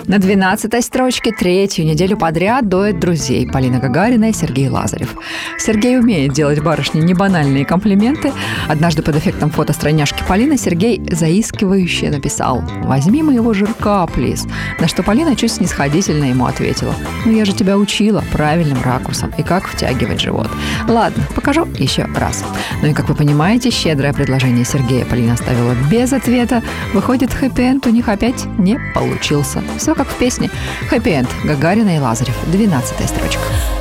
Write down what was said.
На 12-й строчке третью неделю подряд дуэт друзей Полина Гагарина и Сергей Лазарев. Сергей умеет делать барышне небанальные комплименты. Однажды под эффектом фото стройняшки Полины Сергей заискивающе написал: «Возьми моего жирка, плиз». На что Полина чуть снисходительно ему ответила: «Ну я же тебя учила правильным ракурсом и как втягивать живот». Ладно, покажу еще раз. Ну и, как вы понимаете, щедрое предложение Сергея Полина оставила без ответа. Выходит, хэппи-энд у них опять не получился. Все как в песне. Хэппи-энд Гагарина и Лазарев. 12-я строчка.